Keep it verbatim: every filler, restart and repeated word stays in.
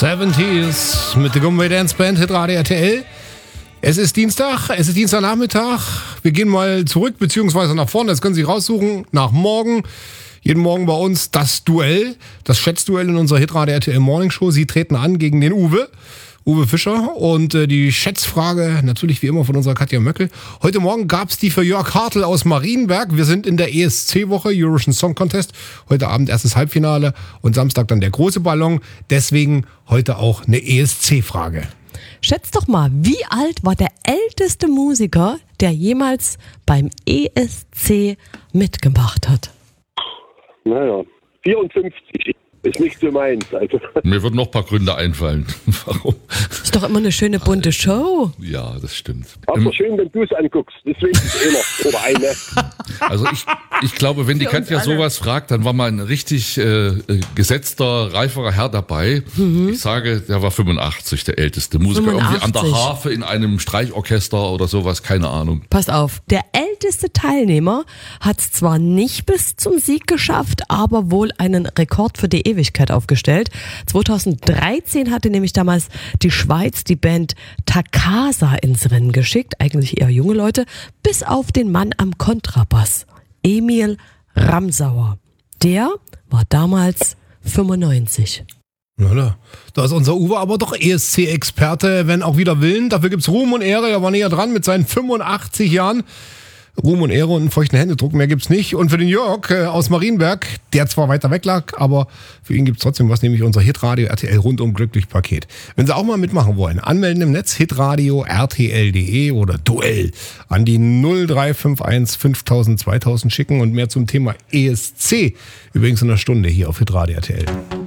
siebziger mit der Gumbay Dance Band, Hitradio R T L. Es ist Dienstag, es ist Dienstagnachmittag. Wir gehen mal zurück, beziehungsweise nach vorne, das können Sie raussuchen, nach morgen. Jeden Morgen bei uns das Duell, das Schätzduell in unserer Hitradio R T L Morning Show. Sie treten an gegen den Uwe, Uwe Fischer. Und äh, die Schätzfrage natürlich wie immer von unserer Katja Möckel. Heute Morgen gab es die für Jörg Hartl aus Marienberg. Wir sind in der E S C-Woche, Eurovision Song Contest. Heute Abend erstes Halbfinale und Samstag dann der große Ballon. Deswegen heute auch eine E S C-Frage. Schätzt doch mal, wie alt war der älteste Musiker, der jemals beim E S C mitgemacht hat? Naja, vierundfünfzig ist nicht so meins. Also. Mir würden noch ein paar Gründe einfallen. Warum? Ist doch immer eine schöne bunte Show. Ja, das stimmt. Aber ähm, schön, wenn du es anguckst. Deswegen ist einer oder eine. Also ich, ich glaube, wenn die Katja sowas fragt, dann war mal ein richtig äh, gesetzter, reiferer Herr dabei. Mhm. Ich sage, der war fünfundachtzig, der älteste Musiker. fünfundachtzig. Irgendwie an der Harfe in einem Streichorchester oder sowas, keine Ahnung. Pass auf, der älteste Teilnehmer hat es zwar nicht bis zum Sieg geschafft, aber wohl einen Rekord für die Ewigkeit aufgestellt. zweitausenddreizehn hatte nämlich damals die Schweiz die Band Takasa ins Rennen geschickt, eigentlich eher junge Leute, bis auf den Mann am Kontrabass, Emil Ramsauer. Der war damals fünfundneunzig. Na, da ist unser Uwe aber doch E S C-Experte, wenn auch wieder Willen. Dafür gibt's Ruhm und Ehre. Er war näher dran mit seinen fünfundachtzig Jahren. Ruhm und Ehre und einen feuchten Händedruck, mehr gibt's nicht. Und für den Jörg äh, aus Marienberg, der zwar weiter weg lag, aber für ihn gibt's trotzdem was, nämlich unser Hitradio R T L rundum glücklich Paket. Wenn Sie auch mal mitmachen wollen, anmelden im Netz, hitradio R T L punkt de oder Duell an die null drei fünf eins fünftausend zweitausend schicken und mehr zum Thema E S C übrigens in einer Stunde hier auf Hitradio R T L.